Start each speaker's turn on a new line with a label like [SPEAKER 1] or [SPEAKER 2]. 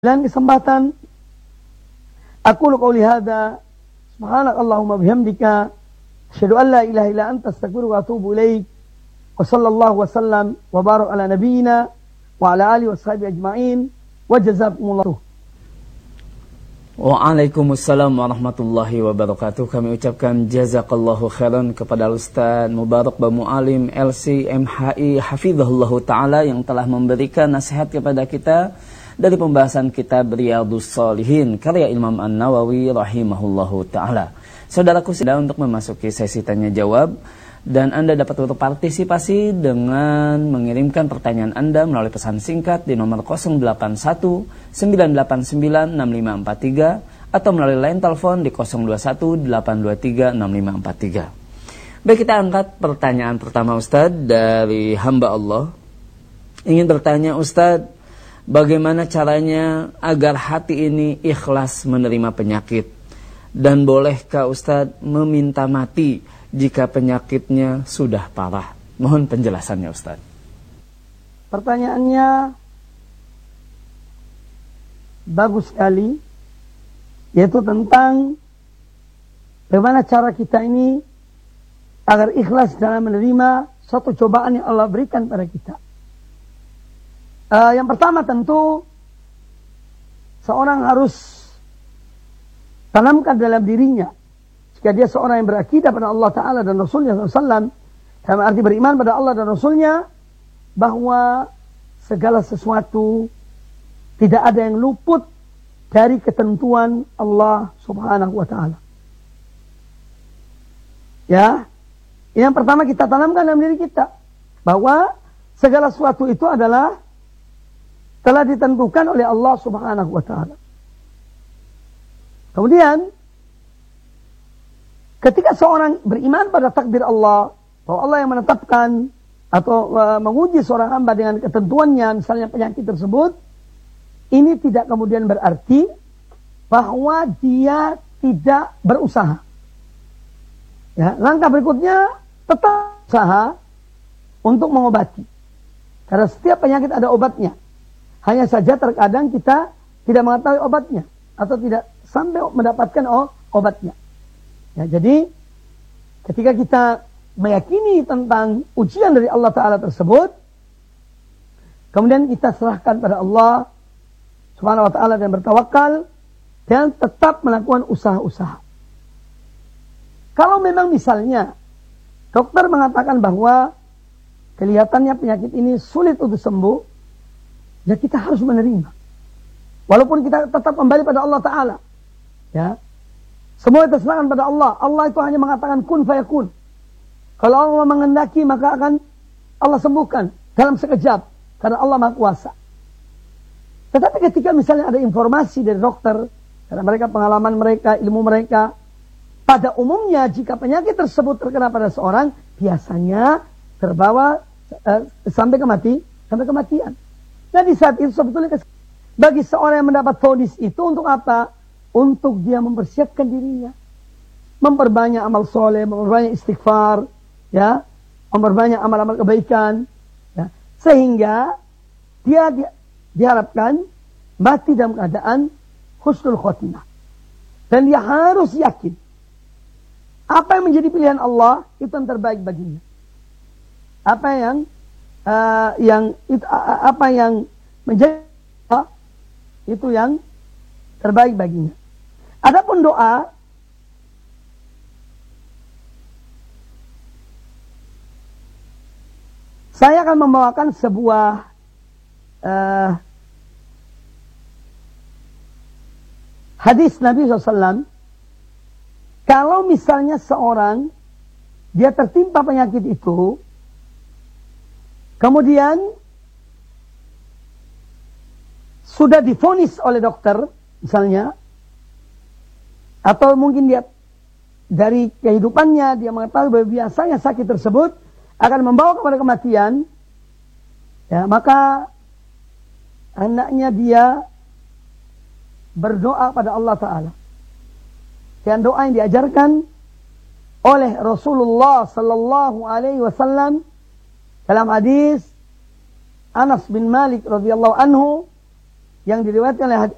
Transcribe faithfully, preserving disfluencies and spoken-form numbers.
[SPEAKER 1] Dan kesempatan aku qouli hadza subhanakallahumma bihamdika asyhadu an la ilaha illa anta astaghfiruka wa atubu ilaik wa sallallahu wa sallam wa barak ala nabiyyina wa ala alihi washabihi ajma'in wa jazakumullah.
[SPEAKER 2] Waalaikumsalam warahmatullahi wabarakatuh. Kami ucapkan jazakallahu khairan kepada Ustaz Mubarak Bamu Alim L C M H I hafizahullah ta'ala yang telah memberikan nasihat kepada kita dari pembahasan kitab Riyadhus Shalihin karya Imam An-Nawawi rahimahullahu ta'ala. Saudaraku, sudah untuk memasuki sesi tanya jawab, dan Anda dapat berpartisipasi dengan mengirimkan pertanyaan Anda melalui pesan singkat di nomor nol delapan satu sembilan delapan sembilan enam lima empat tiga atau melalui line telepon di nol dua satu delapan dua tiga enam lima empat tiga. Baik, kita angkat pertanyaan pertama Ustadz dari hamba Allah. Ingin bertanya Ustadz, bagaimana caranya agar hati ini ikhlas menerima penyakit? Dan bolehkah Ustadz meminta mati jika penyakitnya sudah parah? Mohon penjelasannya Ustadz.
[SPEAKER 1] Pertanyaannya bagus sekali, yaitu tentang bagaimana cara kita ini agar ikhlas dalam menerima suatu cobaan yang Allah berikan pada kita. Uh, yang pertama tentu seorang harus tanamkan dalam dirinya, jika dia seorang yang berakidah pada Allah Ta'ala dan Rasulnya shallallahu alaihi wasallam, dalam arti beriman pada Allah dan Rasulnya, bahwa segala sesuatu tidak ada yang luput dari ketentuan Allah Subhanahu wa Ta'ala. Ya, yang pertama kita tanamkan dalam diri kita bahwa segala sesuatu itu adalah telah ditentukan oleh Allah Subhanahu wa Ta'ala. Kemudian ketika seorang beriman pada takdir Allah, bahwa Allah yang menetapkan atau uh, menguji seorang hamba dengan ketentuannya, misalnya penyakit tersebut, ini tidak kemudian berarti bahwa dia tidak berusaha. Ya, langkah berikutnya tetap usaha untuk mengobati. Karena setiap penyakit ada obatnya. Hanya saja terkadang kita tidak mengetahui obatnya atau tidak sampai mendapatkan oh, obatnya. Ya, jadi ketika kita meyakini tentang ujian dari Allah Ta'ala tersebut, kemudian kita serahkan pada Allah Subhanahu wa Ta'ala dan bertawakal dan tetap melakukan usaha-usaha. Kalau memang misalnya dokter mengatakan bahwa kelihatannya penyakit ini sulit untuk sembuh, ya kita harus menerima. Walaupun kita tetap kembali pada Allah Ta'ala. Ya, semua itu serahkan pada Allah. Allah itu hanya mengatakan kun fayakun. Kalau Allah menghendaki maka akan Allah sembuhkan dalam sekejap, karena Allah Maha Kuasa. Tetapi ketika misalnya ada informasi dari dokter, karena mereka pengalaman mereka, ilmu mereka, pada umumnya jika penyakit tersebut terkena pada seorang, biasanya terbawa uh, sampai ke mati, sampai kematian. Nah, di saat itu sebetulnya bagi seorang yang mendapat vonis itu untuk apa? Untuk dia mempersiapkan dirinya, memperbanyak amal soleh, memperbanyak istighfar, ya, memperbanyak amal-amal kebaikan, ya, sehingga dia di, diharapkan mati dalam keadaan husnul khotimah. Dan dia harus yakin apa yang menjadi pilihan Allah itu yang terbaik baginya. Apa yang uh, yang itu, uh, apa yang menjadi uh, itu yang terbaik baginya. Adapun doa, saya akan membawakan sebuah uh, hadis Nabi shallallahu alaihi wasallam. Kalau misalnya seorang dia tertimpa penyakit itu, kemudian sudah divonis oleh dokter misalnya, atau mungkin dia dari kehidupannya dia mengetahui bahwa biasanya sakit tersebut akan membawa kepada kematian, ya, maka hendaknya dia berdoa pada Allah Ta'ala. Dan doa yang diajarkan oleh Rasulullah Sallallahu Alaihi Wasallam dalam hadis Anas bin Malik radhiyallahu anhu yang diriwayatkan oleh